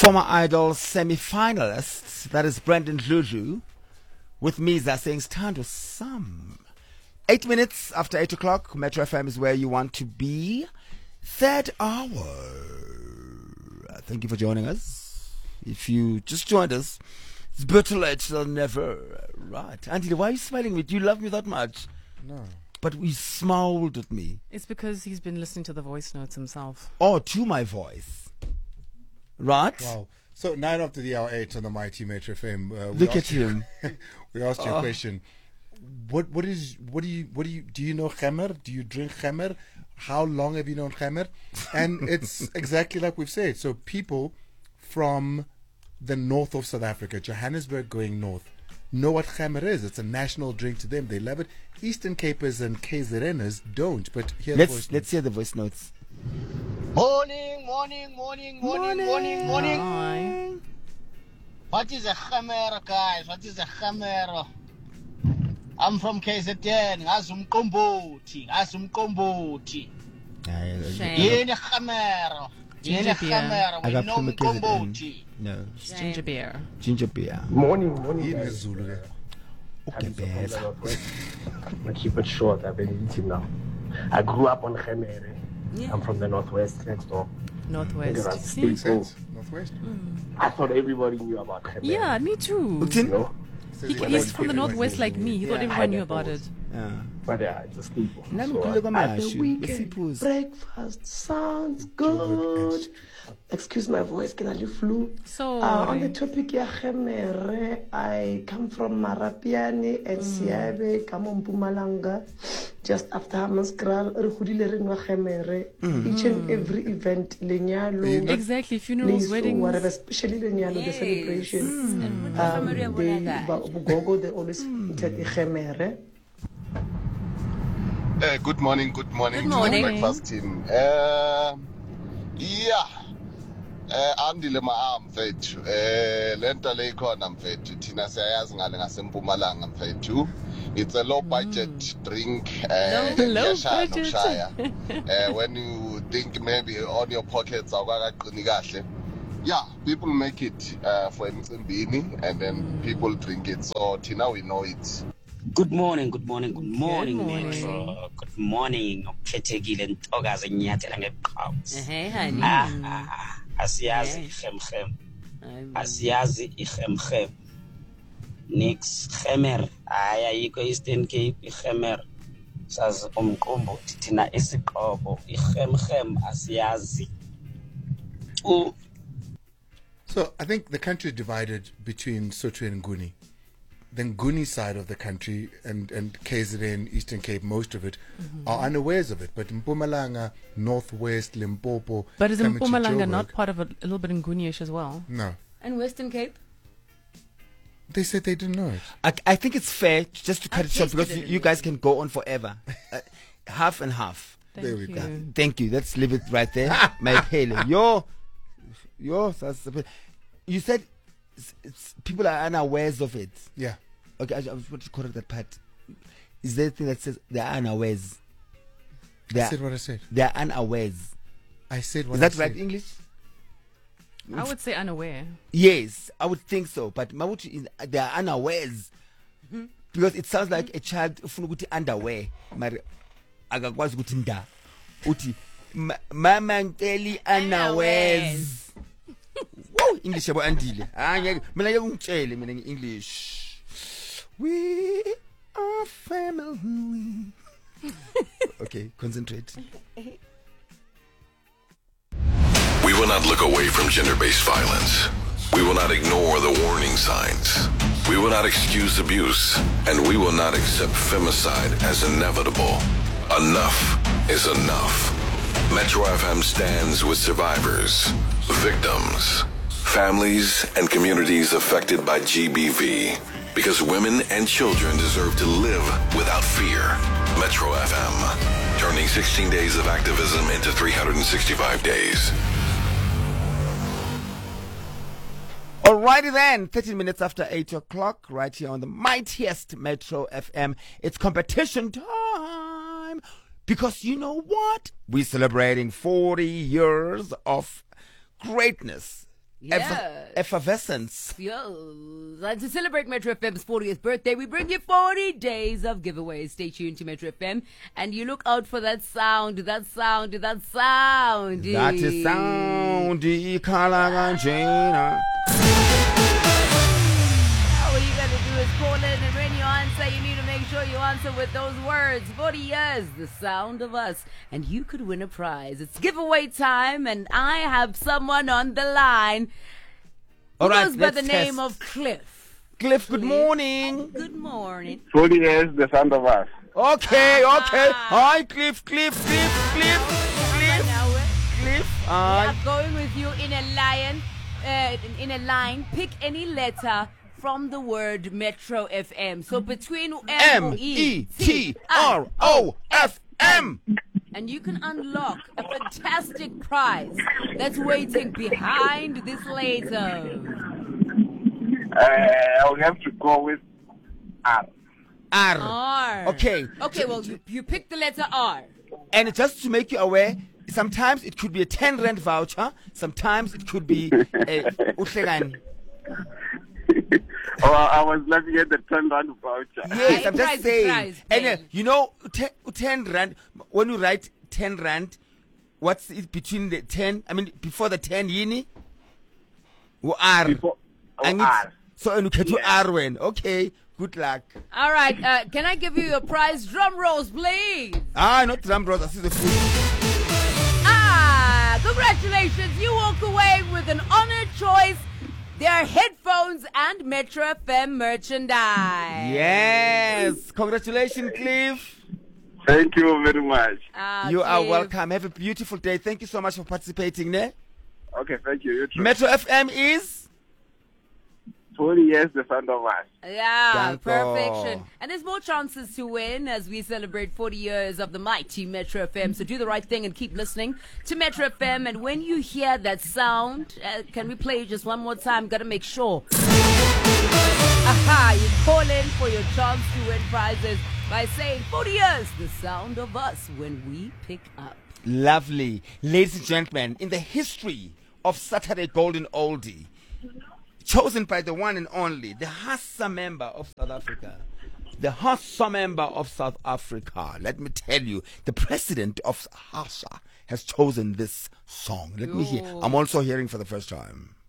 former Idol semi-finalists, that is Brandon Dludlu, with Miza saying stand with some. 8 minutes after 8 o'clock, Metro FM is where you want to be. Third hour. Thank you for joining us. If you just joined us, it's better late than never. Right. Andy, why are you smiling at me? Do you love me that much? No. But he smiled at me. It's because he's been listening to the voice notes himself. Oh, to my voice. Right? Wow. So 9 after the hour 8 on the Mighty Metro FM. Look at him. We asked you a question. Do you know khamr? Do you drink khamr? How long have you known khamr? And it's exactly like we've said. So people from the north of South Africa, Johannesburg going north, know what khamr is. It's a national drink to them. They love it. Eastern Capers and KZNers don't. But here Let's hear the voice notes. Morning. Hi. What is a khamera, guys? What is a khamera? I'm from KZN. Ngazumqombothi. Shame. Yeni khamera. Yeni Ginger beer. khamera. I We got know from the mqombothi. No. It's ginger beer. Ginger beer. Morning, Yini guys. Zulu ke? Okay, I'm from the better. Northwest. I keep it short. I've been eating now. I grew up on Khemere. I'm from the Northwest next door. Northwest. Right. See? Makes sense. Northwest. I thought everybody knew about Khemere. Yeah, me too. You know? He's from the Northwest like me. He thought everyone knew about it. Yeah. But yeah, it's a staple. Nami So, ngikhuleka at the kwamashu, weekend, besiphuza. breakfast sounds good. Excuse my voice, can I do flu? So, On the topic ya Khemere, I come from Marapiani and Siabe, Kamo Mpumalanga, just after Hamaskral, re godile re nwa Khemere. Each and every event, lenyalo, exactly, funerals, leso, weddings. whatever, especially lenyalo, the celebration. Gogo, they always eat Khemere. Good morning to the breakfast team. Andile ma-arm mfethu. Lento le ikhona mfethu. Thina siyayazi ngale ngasempumalanga mfethu. It's a low budget drink. Low Iyashaya budget. nokushaya. When you think maybe on your pockets awukaqini kahle. Yeah, people make it for emcimbini and then people drink it. So Tina, we know it. Good morning, morning. Metro. Good morning, Ketegile Ntogazi Nyathela ngeqhamusi. Hey, honey. Asiyazi Hey. ikhemkhem. Asiyazi ikhemkhem. Nix khemer. Ayikho Eastern Cape ikhemer. Sazi umqombothi thina isiqobo ikhemkhem asiyazi. So I think the country is divided between Sotho and Nguni. The Nguni side of the country and KZN, Eastern Cape, most of it, are unawares of it. But Mpumalanga, Northwest, Limpopo... But is coming to Mpumalanga not Joburg- part of a little bit Nguni-ish as well? No. And Western Cape? They said they didn't know it. I think it's fair just to cut it short because tasted it. you guys can go on forever. Half and half. Thank There we you. go. Thank you. Let's leave it right there. My pale. You said it's people are unawares of it. Yeah. Okay, I was going to correct that part. Is there a thing that says they are unawares? I said what I said. They are unawares. I said what Is I that said. right English? I would say unaware. Yes, I would think so. But Mawuti is they are unawares. Because it sounds like a child ufuna ukuthi underwear. Mari akakwazi ukuthi nda. Uthi mama ngicela unawares. Woo, English yabo andile. Mina ngeke ungitshele mina nge-English. We are family. Okay, concentrate. We will not look away from gender-based violence. We will not ignore the warning signs. We will not excuse abuse, and we will not accept femicide as inevitable. Enough is enough. Metro FM stands with survivors, victims, families, and communities affected by GBV. Because women and children deserve to live without fear. Metro FM, turning 16 days of activism into 365 days. Alrighty then, 13 minutes after 8 o'clock, right here on the mightiest Metro FM. It's competition time. Because you know what? We're celebrating 40 years of greatness. Yeah. Effervescence. Yo. And to celebrate Metro FM's 40th birthday, we bring you 40 days of giveaways. Stay tuned to Metro FM and you look out for that sound. That is sound. All you gotta do is call in, and when you answer, you need to make sure you answer with those words. 40 years, the sound of us. And you could win a prize. It's giveaway time, and I have someone on the line who goes by the name of Cliff. Cliff, good morning. Good morning. 40 years, the sound of us. Okay. Hi, Cliff. Cliff. I'm going with you in a line. Pick any letter from the word Metro FM. So between METROFM. And you can unlock a fantastic prize that's waiting behind this later. I'll have to go with R. R. Okay. Okay, well, you pick the letter R. And just to make you aware, sometimes it could be a 10 rand voucher. Sometimes it could be a Uhlegan. Oh, I was looking at the 10 rand voucher. Yes, I'm just saying. Prize, And you know, 10 rand, when you write 10 rand, what's it between the 10, I mean, before the 10 yini? R. And R. So, you can do R when. Okay, good luck. All right, can I give you your prize? Drum rolls, please. Not drum rolls, I see the food. Congratulations, you walk away with an honor choice. Their headphones and Metro FM merchandise. Yes, congratulations, Cliff. Thank you very much. You are Cliff. welcome. Have a beautiful day. Thank you so much for participating there. Okay, thank you. You too. Metro FM is 20 years, the sound of us. Yeah, Danko. perfection. And there's more chances to win as we celebrate 40 years of the mighty Metro FM. So do the right thing and keep listening to Metro FM. And when you hear that sound, can we play it just one more time? Got to make sure. Aha, you call in for your chance to win prizes by saying 40 years, the sound of us when we pick up. lovely. Ladies and gentlemen, in the history of Saturday Golden Oldie, chosen by the one and only, the Hassa member of South Africa. The Hassa member of South Africa. Let me tell you, the president of Hassa has chosen this song. Let me hear. I'm also hearing for the first time.